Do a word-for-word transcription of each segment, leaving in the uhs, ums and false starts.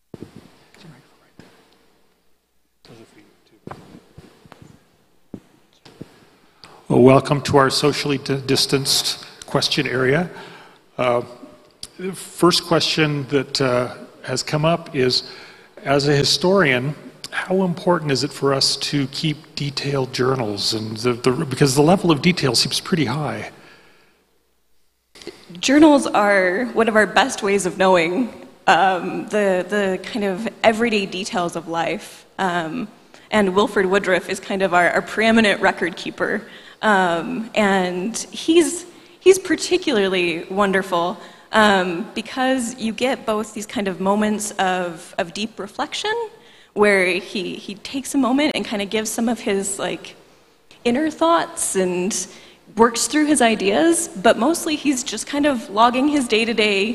Well, welcome to our socially distanced question area. Uh, the first question that uh, has come up is, as a historian, how important is it for us to keep detailed journals? And the, the, because the level of detail seems pretty high. Journals are one of our best ways of knowing um, the, the kind of everyday details of life. Um, and Wilford Woodruff is kind of our, our preeminent record keeper. Um, and he's, he's particularly wonderful um, because you get both these kind of moments of, of deep reflection where he, he takes a moment and kind of gives some of his like inner thoughts and works through his ideas, but mostly he's just kind of logging his day-to-day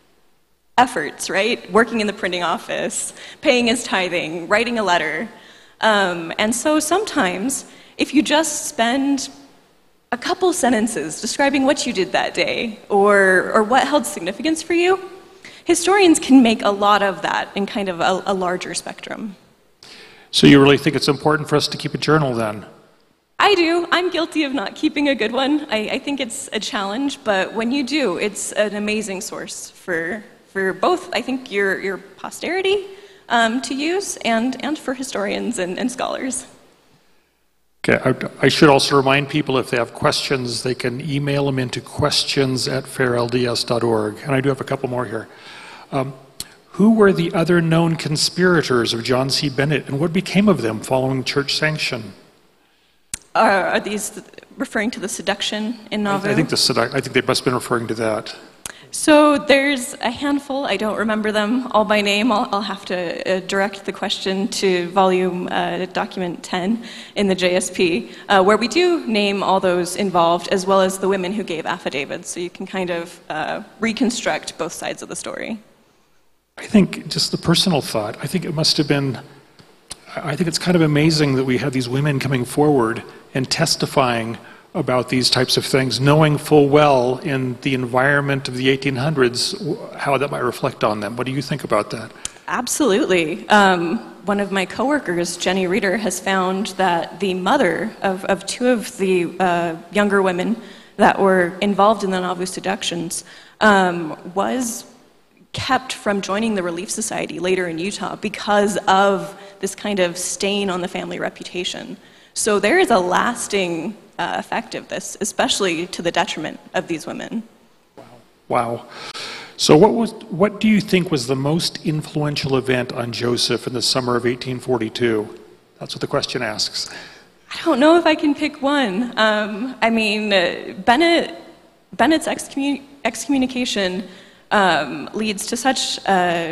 efforts, right? Working in the printing office, paying his tithing, writing a letter. Um, and so sometimes, if you just spend a couple sentences describing what you did that day or, or what held significance for you, historians can make a lot of that in kind of a, a larger spectrum. So you really think it's important for us to keep a journal then? I do. I'm guilty of not keeping a good one. I, I think it's a challenge, but when you do, it's an amazing source for, for both, I think, your, your posterity um, to use and, and for historians and, and scholars. Okay, I, I should also remind people if they have questions, they can email them into questions at fair L D S dot org. And I do have a couple more here. Um, who were the other known conspirators of John C. Bennett, and what became of them following church sanction? Are, are these referring to the seduction in Nauvoo? I, I think the sedu- I think they must have been referring to that. So there's a handful. I don't remember them all by name. I'll, I'll have to uh, direct the question to volume uh, document ten in the J S P, uh, where we do name all those involved, as well as the women who gave affidavits, so you can kind of uh, reconstruct both sides of the story. I think, just the personal thought, I think it must have been, I think it's kind of amazing that we had these women coming forward and testifying about these types of things, knowing full well in the environment of the eighteen hundreds how that might reflect on them. What do you think about that? Absolutely. Um, one of my coworkers, Jenny Reeder, has found that the mother of, of two of the uh, younger women that were involved in the Nauvoo seductions um, was kept from joining the Relief Society later in Utah because of this kind of stain on the family reputation. So there is a lasting uh, effect of this, especially to the detriment of these women. Wow. Wow. So what was, what do you think was the most influential event on Joseph in the summer of eighteen forty-two? That's what the question asks. I don't know if I can pick one. Um, I mean, uh, Bennett, Bennett's excommun- excommunication um, leads to such uh,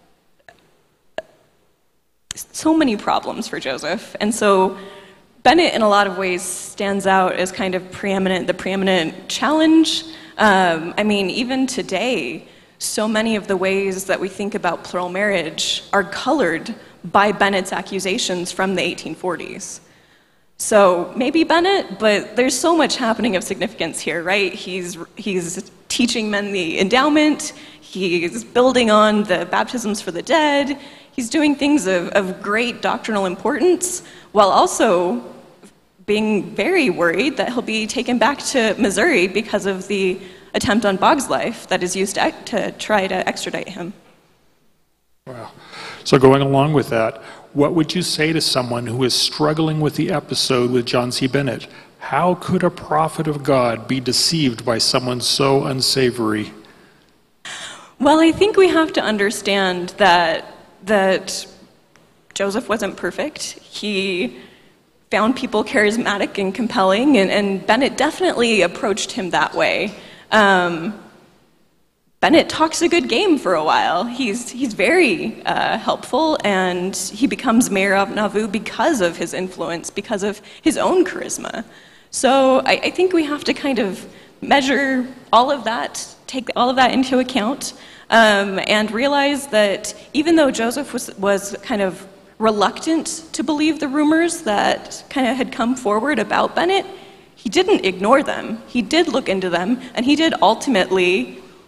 so many problems for Joseph, and so Bennett, in a lot of ways, stands out as kind of preeminent, the preeminent challenge. Um, I mean, even today, so many of the ways that we think about plural marriage are colored by Bennett's accusations from the eighteen forties. So maybe Bennett, but there's so much happening of significance here, right? He's, he's teaching men the endowment, he's building on the baptisms for the dead, he's doing things of, of great doctrinal importance, while also being very worried that he'll be taken back to Missouri because of the attempt on Boggs' life that is used to, to try to extradite him. Wow. So going along with that, what would you say to someone who is struggling with the episode with John C. Bennett? How could a prophet of God be deceived by someone so unsavory? Well, I think we have to understand that, that Joseph wasn't perfect. He found people charismatic and compelling, and, and Bennett definitely approached him that way. Um, Bennett talks a good game for a while. He's, he's very uh, helpful, and he becomes mayor of Nauvoo because of his influence, because of his own charisma. So I, I think we have to kind of measure all of that, take all of that into account, um, and realize that even though Joseph was, was kind of reluctant to believe the rumors that kind of had come forward about Bennett, he didn't ignore them. He did look into them, and he did ultimately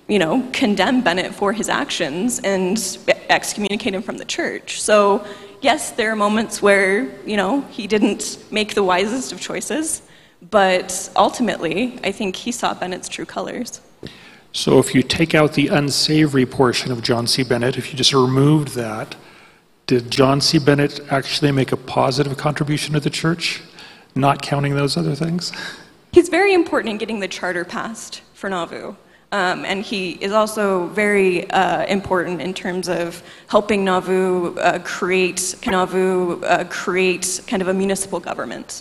you know, condemn Bennett for his actions and excommunicate him from the church. So yes, there are moments where, you know, he didn't make the wisest of choices, but ultimately, I think he saw Bennett's true colors. So if you take out the unsavory portion of John C. Bennett, if you just removed that, did John C. Bennett actually make a positive contribution to the church, not counting those other things? He's very important in getting the charter passed for Nauvoo. Um, and he is also very uh, important in terms of helping Nauvoo uh, create Nauvoo uh, create kind of a municipal government.